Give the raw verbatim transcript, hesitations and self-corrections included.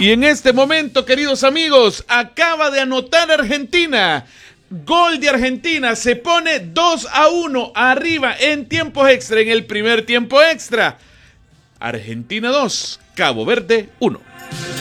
Y en este momento, queridos amigos, acaba de anotar Argentina. Gol de Argentina, se pone dos a uno arriba en tiempos extra, en el primer tiempo extra. Argentina dos, Cabo Verde uno.